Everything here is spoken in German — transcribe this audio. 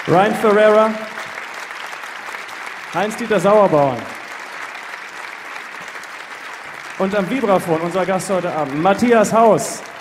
Ryan Ferreira, Heinz-Dieter Sauerbauern. Und am Vibraphon, unser Gast heute Abend, Matthias Haus.